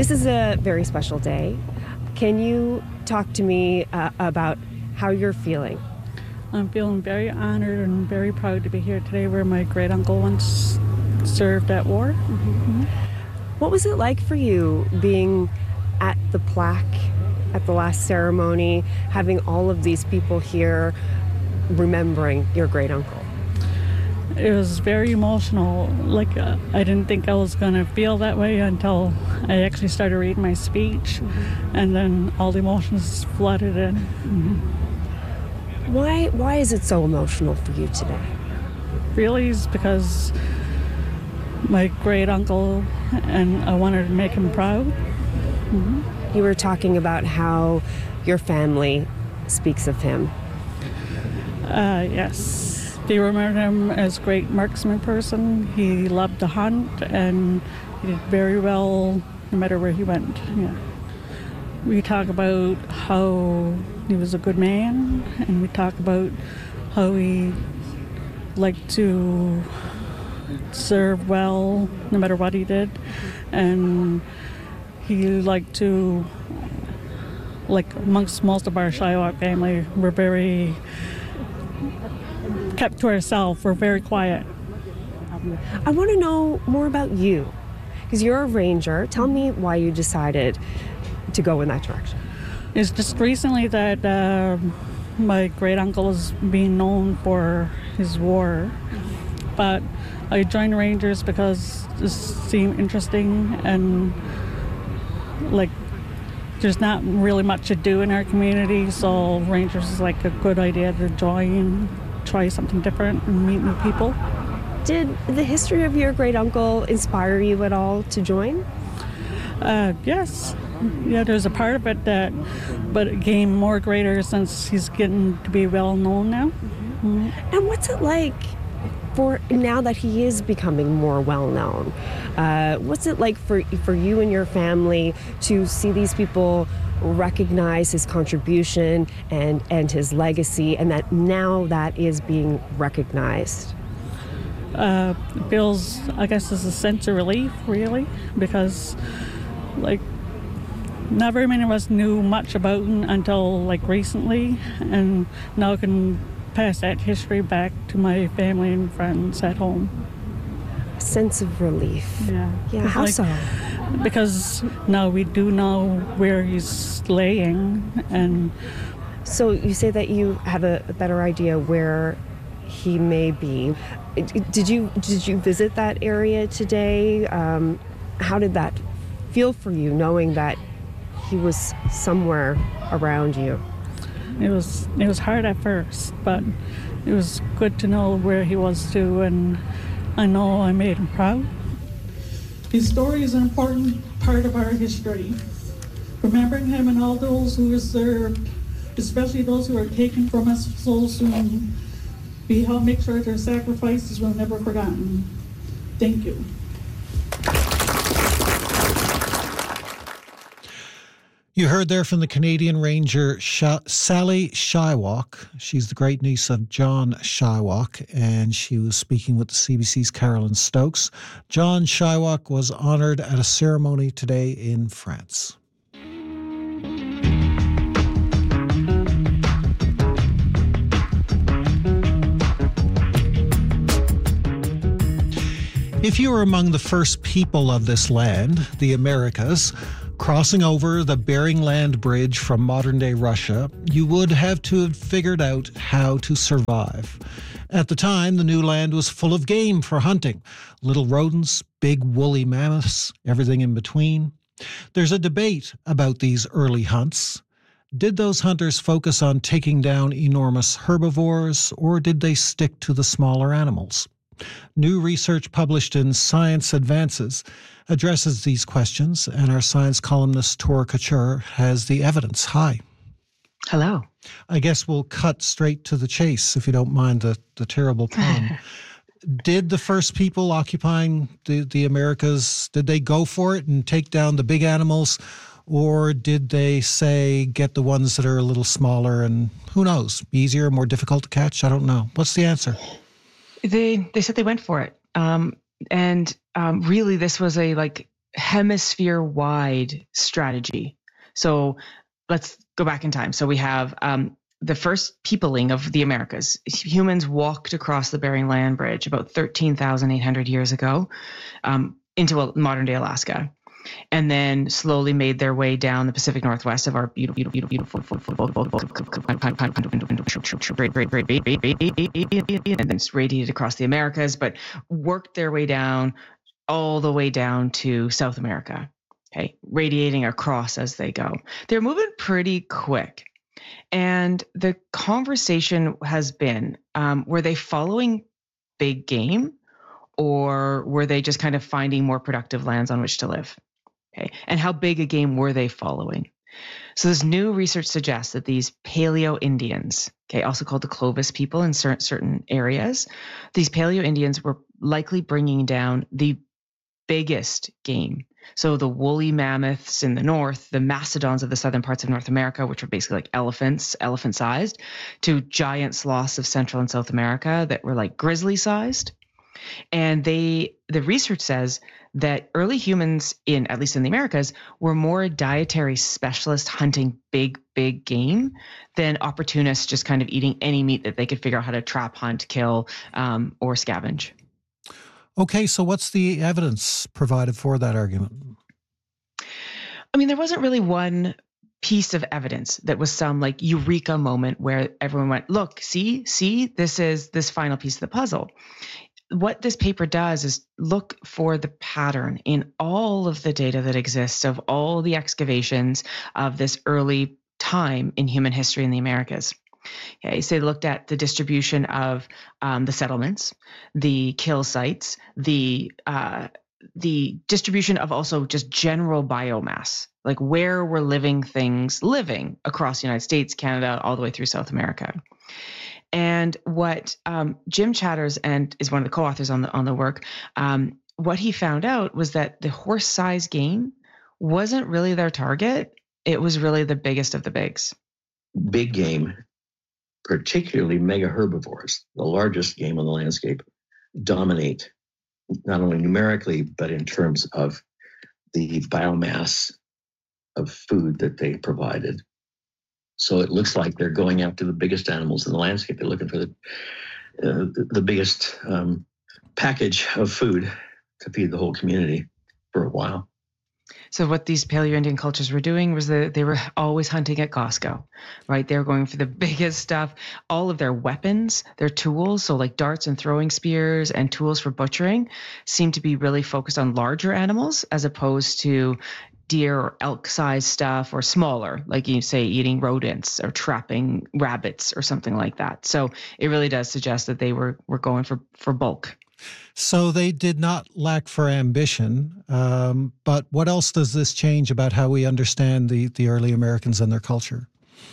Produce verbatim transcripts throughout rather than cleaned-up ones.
This is a very special day. Can you talk to me uh, about how you're feeling? I'm feeling very honored and very proud to be here today where my great uncle once served at war. Mm-hmm. What was it like for you being at the plaque at the last ceremony, having all of these people here remembering your great uncle? It was very emotional. Like, uh, I didn't think I was going to feel that way until I actually started reading my speech, mm-hmm. and then all the emotions flooded in. Mm-hmm. Why, why is it so emotional for you today? Really, it's because my great uncle, and I wanted to make him proud. Mm-hmm. You were talking about how your family speaks of him. Uh, yes. They remember him as a great marksman person. He loved to hunt, and he did very well no matter where he went. Yeah. We talk about how he was a good man, and we talk about how he liked to serve well no matter what he did, and he liked to, like amongst most of our Shiwak family, we're very kept to ourselves. We're very quiet. I want to know more about you, because you're a ranger. Tell me why you decided to go in that direction. It's just recently that uh, my great uncle is being known for his war, but I joined Rangers because this seemed interesting, and like there's not really much to do in our community, so Rangers is like a good idea to join, try something different and meet new people. Did the history of your great uncle inspire you at all to join? Uh, yes. Yeah, there's a part of it that, but it became more greater since he's getting to be well known now. Mm-hmm. And what's it like for now that he is becoming more well known? Uh, what's it like for for you and your family to see these people recognize his contribution and and his legacy, and that now that is being recognized? Uh, it feels, I guess, as a sense of relief, really, because like not very many of us knew much about him until like recently, and now I can pass that history back to my family and friends at home. A sense of relief. Yeah. Yeah. How like, so? Because now we do know where he's laying, and so you say that you have a, a better idea where he may be. Did you did you visit that area today? Um, how did that feel for you, knowing that he was somewhere around you? It was it was hard at first, but it was good to know where he was too, and I know I made him proud. His story is an important part of our history. Remembering him and all those who were served, especially those who are taken from us so soon, we help make sure their sacrifices were never forgotten. Thank you. You heard there from the Canadian Ranger Sh- Sally Shiwak. She's the great niece of John Shiwak, and she was speaking with the C B C's Carolyn Stokes. John Shiwak was honoured at a ceremony today in France. If you were among the first people of this land, the Americas, crossing over the Bering Land Bridge from modern-day Russia, you would have to have figured out how to survive. At the time, the new land was full of game for hunting. Little rodents, big woolly mammoths, everything in between. There's a debate about these early hunts. Did those hunters focus on taking down enormous herbivores, or did they stick to the smaller animals? New research published in Science Advances addresses these questions, and our science columnist Tora Couture has the evidence. Hi. Hello. I guess we'll cut straight to the chase, if you don't mind the, the terrible pun. Did the first people occupying the, the Americas, did they go for it and take down the big animals, or did they say get the ones that are a little smaller and, who knows, easier, more difficult to catch? I don't know. What's the answer? They they said they went for it. Um, and um, really, this was a like hemisphere-wide strategy. So let's go back in time. So we have um, the first peopling of the Americas. Humans walked across the Bering Land Bridge about thirteen thousand eight hundred years ago um, into modern-day Alaska, and then slowly made their way down the Pacific Northwest of our beautiful, beautiful, beautiful, and then radiated across the Americas, but worked their way down all the way down to South America, okay, radiating across as they go. They're moving pretty quick. And the conversation has been, um, were they following big game, or were they just kind of finding more productive lands on which to live? Okay, and how big a game were they following? So this new research suggests that these Paleo Indians, okay, also called the Clovis people in certain certain areas, these Paleo Indians were likely bringing down the biggest game. So the woolly mammoths in the north, the mastodons of the southern parts of North America, which were basically like elephants, elephant-sized, to giant sloths of Central and South America that were like grizzly-sized. And they, the research says that early humans in, at least in the Americas, were more dietary specialists hunting big, big game than opportunists just kind of eating any meat that they could figure out how to trap, hunt, kill, um, or scavenge. Okay, so what's the evidence provided for that argument? I mean, there wasn't really one piece of evidence that was some like eureka moment where everyone went, look, see, see, this is this final piece of the puzzle. What this paper does is look for the pattern in all of the data that exists of all the excavations of this early time in human history in the Americas. Okay, so they looked at the distribution of um, the settlements, the kill sites, the uh, the distribution of also just general biomass, like where were living things living across the United States, Canada, all the way through South America. And what um, Jim Chatters, and is one of the co-authors on the on the work, um, what he found out was that the horse-sized game wasn't really their target. It was really the biggest of the bigs. Big game, particularly mega herbivores, the largest game on the landscape, dominate not only numerically, but in terms of the biomass of food that they provided. So it looks like they're going after the biggest animals in the landscape. They're looking for the uh, the, the biggest um, package of food to feed the whole community for a while. So what these Paleo-Indian cultures were doing was that they were always hunting at Costco, right? They were going for the biggest stuff. All of their weapons, their tools, so like darts and throwing spears and tools for butchering, seemed to be really focused on larger animals as opposed to deer or elk-sized stuff, or smaller, like you say, eating rodents or trapping rabbits or something like that. So it really does suggest that they were were going for, for bulk. So they did not lack for ambition, um, but what else does this change about how we understand the, the early Americans and their culture?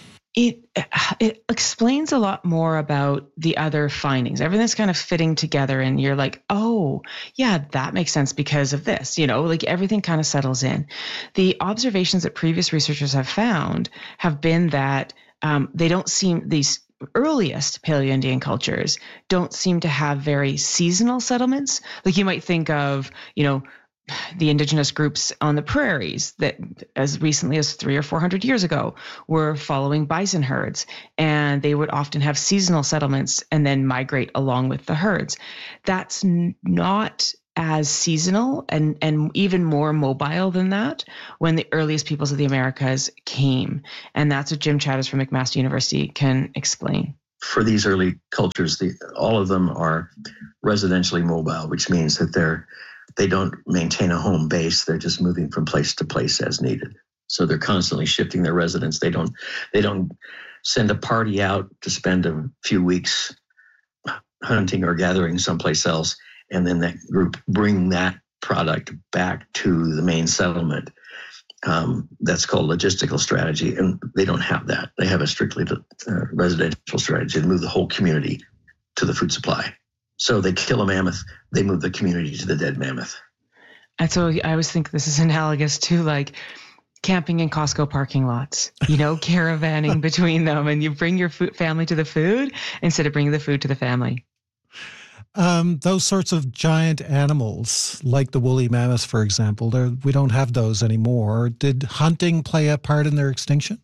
It it explains a lot more about the other findings. Everything's kind of fitting together, and you're like, oh, yeah, that makes sense because of this. You know, like everything kind of settles in. The observations that previous researchers have found have been that um, they don't seem, these earliest Paleo-Indian cultures don't seem to have very seasonal settlements. Like you might think of, you know, the indigenous groups on the prairies that as recently as three or four hundred years ago were following bison herds, and they would often have seasonal settlements and then migrate along with the herds. That's n- not as seasonal and, and even more mobile than that when the earliest peoples of the Americas came. And that's what Jim Chatters from McMaster University can explain. For these early cultures, the, all of them are residentially mobile, which means that they're they don't maintain a home base. They're just moving from place to place as needed. So they're constantly shifting their residence. They don't they don't send a party out to spend a few weeks hunting or gathering someplace else, and then that group bring that product back to the main settlement. Um, that's called logistical strategy, and they don't have that. They have a strictly uh, residential strategy to move the whole community to the food supply. So they kill a mammoth, they move the community to the dead mammoth. And so I always think this is analogous to like camping in Costco parking lots, you know, caravanning between them, and you bring your food, family to the food instead of bringing the food to the family. Um, those sorts of giant animals, like the woolly mammoth, for example, we don't have those anymore. Did hunting play a part in their extinction?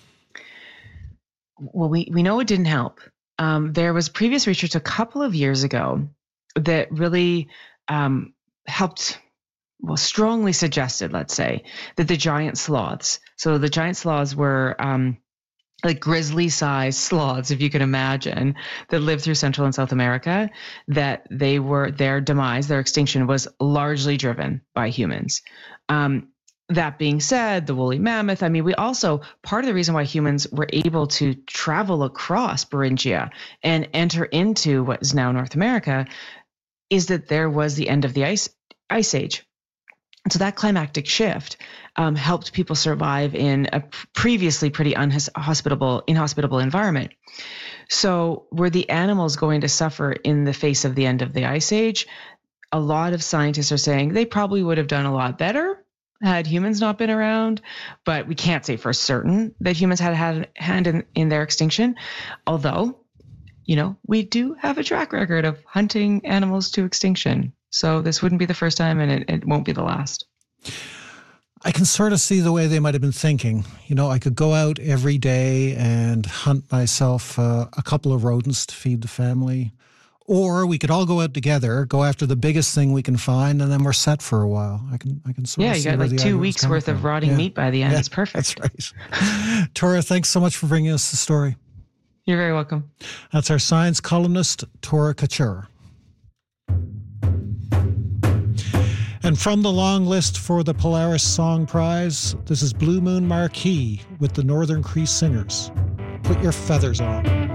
Well, we, we know it didn't help. Um, there was previous research a couple of years ago that really um, helped, well, strongly suggested, let's say, that the giant sloths, so the giant sloths were um, like grizzly-sized sloths, if you can imagine, that lived through Central and South America, that they were, their demise, their extinction was largely driven by humans. Um, that being said, the woolly mammoth, I mean, we also, part of the reason why humans were able to travel across Beringia and enter into what is now North America is that there was the end of the ice, ice age. And so that climactic shift um, helped people survive in a previously pretty unhospitable, inhospitable environment. So were the animals going to suffer in the face of the end of the ice age? A lot of scientists are saying they probably would have done a lot better had humans not been around, but we can't say for certain that humans had had a hand in, in their extinction. Although, you know, we do have a track record of hunting animals to extinction. So this wouldn't be the first time, and it, it won't be the last. I can sort of see the way they might have been thinking. You know, I could go out every day and hunt myself uh, a couple of rodents to feed the family. Or we could all go out together, go after the biggest thing we can find, and then we're set for a while. I can I can sort yeah, of see you got like two weeks worth from. of rotting yeah. meat by the end. Yeah, it's perfect. That's right. Tora, thanks so much for bringing us the story. You're very welcome. That's our science columnist, Tora Kachur. And from the long list for the Polaris Song Prize, this is Blue Moon Marquee with the Northern Cree Singers. Put your feathers on.